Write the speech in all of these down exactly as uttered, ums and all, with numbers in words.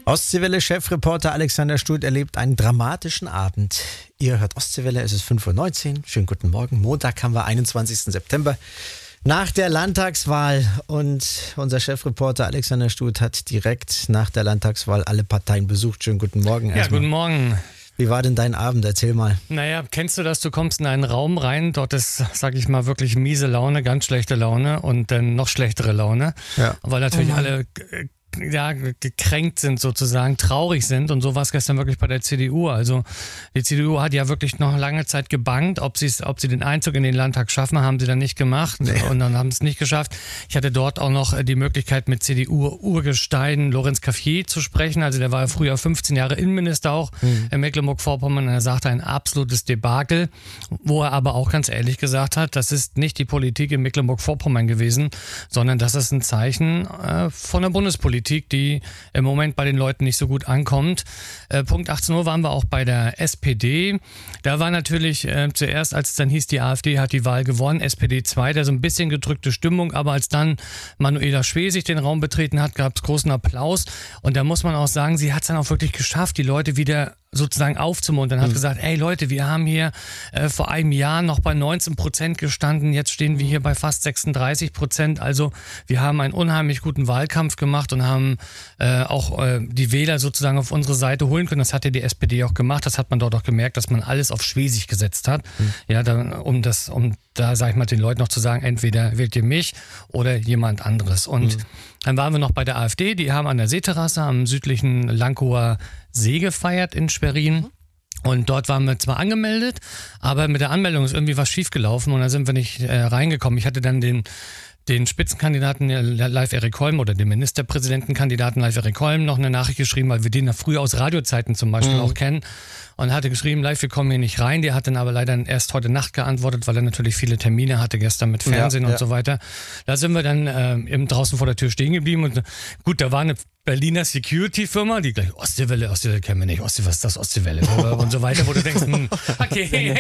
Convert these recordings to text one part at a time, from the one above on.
Ostseewelle-Chefreporter Alexander Stut erlebt einen dramatischen Abend. Ihr hört Ostseewelle, es ist fünf Uhr neunzehn. Schönen guten Morgen. Montag haben wir einundzwanzigsten September. Nach der Landtagswahl. Und unser Chefreporter Alexander Stut hat direkt nach der Landtagswahl alle Parteien besucht. Schönen guten Morgen erstmal. Ja, guten Morgen. Wie war denn dein Abend? Erzähl mal. Naja, kennst du das? Du kommst in einen Raum rein, dort ist, sag ich mal, wirklich miese Laune, ganz schlechte Laune und dann noch schlechtere Laune. Ja. Weil natürlich oh alle ja, gekränkt sind sozusagen, traurig sind, und so war es gestern wirklich bei der C D U. Also die C D U hat ja wirklich noch lange Zeit gebangt, ob, ob sie den Einzug in den Landtag schaffen, haben sie dann nicht gemacht. Nee. Und dann haben sie es nicht geschafft. Ich hatte dort auch noch die Möglichkeit, mit C D U-Urgestein Lorenz Cafier zu sprechen. Also der war ja früher fünfzehn Jahre Innenminister auch mhm. in Mecklenburg-Vorpommern, und er sagte ein absolutes Debakel, wo er aber auch ganz ehrlich gesagt hat, das ist nicht die Politik in Mecklenburg-Vorpommern gewesen, sondern das ist ein Zeichen äh, von der Bundespolitik, die im Moment bei den Leuten nicht so gut ankommt. Äh, Punkt achtzehn Uhr waren wir auch bei der S P D. Da war natürlich äh, zuerst, als es dann hieß, die AfD hat die Wahl gewonnen, S P D zwei, da so ein bisschen gedrückte Stimmung, aber als dann Manuela Schwesig den Raum betreten hat, gab es großen Applaus, und da muss man auch sagen, sie hat es dann auch wirklich geschafft, die Leute wieder sozusagen aufzumuntern, hat mhm. gesagt, ey Leute, wir haben hier äh, vor einem Jahr noch bei neunzehn Prozent gestanden, jetzt stehen wir hier bei fast sechsunddreißig Prozent, also wir haben einen unheimlich guten Wahlkampf gemacht und haben äh, auch äh, die Wähler sozusagen auf unsere Seite holen können. Das hat ja die S P D auch gemacht, das hat man dort auch gemerkt, dass man alles auf Schwesig gesetzt hat, mhm. ja, da, um das, um da, sag ich mal, den Leuten noch zu sagen, entweder wählt ihr mich oder jemand anderes. Und mhm. dann waren wir noch bei der AfD, die haben an der Seeterrasse am südlichen Lankower See gefeiert in Schwerin. Und dort waren wir zwar angemeldet, aber mit der Anmeldung ist irgendwie was schiefgelaufen und da sind wir nicht äh, reingekommen. Ich hatte dann den den Spitzenkandidaten Live Erik Holm oder den Ministerpräsidentenkandidaten Live Erik Holm noch eine Nachricht geschrieben, weil wir den ja früher aus Radiozeiten zum Beispiel mhm. auch kennen, und hatte geschrieben, Live, wir kommen hier nicht rein. Der hat dann aber leider erst heute Nacht geantwortet, weil er natürlich viele Termine hatte gestern mit Fernsehen ja, und ja. so weiter. Da sind wir dann äh, eben draußen vor der Tür stehen geblieben, und gut, da war eine Berliner Security-Firma, die gleich, Ostseewelle, Ostseewelle kennen wir nicht, Ostsee, was ist das, Ostseewelle und so weiter, wo du denkst, hm, okay,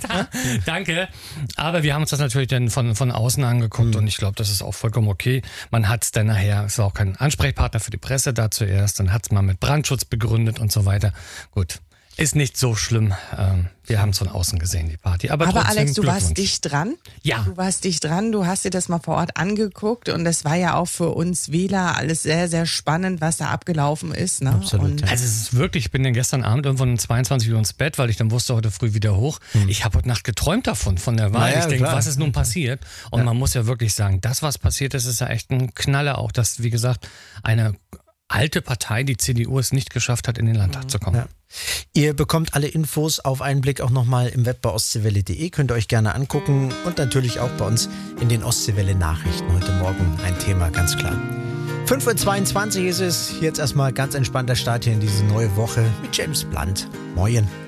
danke. Aber wir haben uns das natürlich dann von, von außen angeguckt mhm. und ich glaube, das ist auch vollkommen okay. Man hat es dann nachher, es war auch kein Ansprechpartner für die Presse da zuerst, dann hat es mal mit Brandschutz begründet und so weiter. Gut. Ist nicht so schlimm. Wir haben es von außen gesehen, die Party. Aber, Aber Alex, du warst dicht dran. Ja. Du warst dicht dran. Du hast dir das mal vor Ort angeguckt, und das war ja auch für uns Wähler alles sehr, sehr spannend, was da abgelaufen ist. Ne? Absolut. Und Ja. Also es ist wirklich, ich bin dann gestern Abend irgendwann um zweiundzwanzig Uhr ins Bett, weil ich dann wusste, heute früh wieder hoch. Hm. Ich habe heute Nacht geträumt davon, von der Wahl. Ja, ich denke, klar. was ist nun passiert? Und ja. man muss ja wirklich sagen, das, was passiert ist, ist ja echt ein Knaller auch, dass, wie gesagt, eine alte Partei, die C D U, es nicht geschafft hat, in den Landtag mhm. zu kommen. Ja. Ihr bekommt alle Infos auf einen Blick auch nochmal im Web bei ostseewelle punkt de. Könnt ihr euch gerne angucken, und natürlich auch bei uns in den Ostseewelle-Nachrichten. Heute Morgen ein Thema, ganz klar. fünf Uhr zweiundzwanzig ist es. Jetzt erstmal ganz entspannter Start hier in diese neue Woche mit James Blunt. Moin.